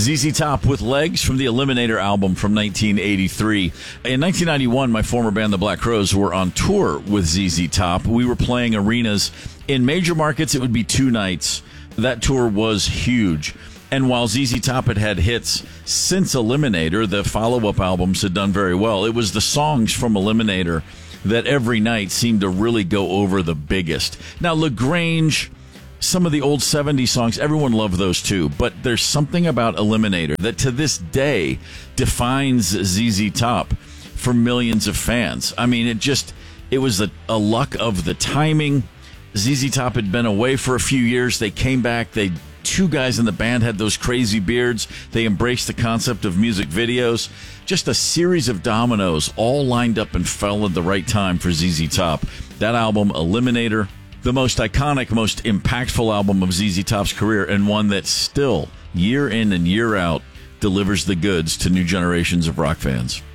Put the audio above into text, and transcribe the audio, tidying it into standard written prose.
ZZ Top with Legs from the Eliminator album from 1983. In 1991, my former band, the Black Crowes, were on tour with ZZ Top. We were playing arenas. In major markets, it would be 2 nights. That tour was huge. And while ZZ Top had had hits since Eliminator, the follow-up albums had done very well. It was the songs from Eliminator that every night seemed to really go over the biggest. Now, LaGrange, some of the old 70s songs, everyone loved those too. But there's something about Eliminator that to this day defines ZZ Top for millions of fans. I mean, it was a luck of the timing. ZZ Top had been away for a few years. They came back. 2 guys in the band had those crazy beards. They embraced the concept of music videos. Just a series of dominoes all lined up and fell at the right time for ZZ Top. That album, Eliminator, the most iconic, most impactful album of ZZ Top's career, and one that still, year in and year out, delivers the goods to new generations of rock fans.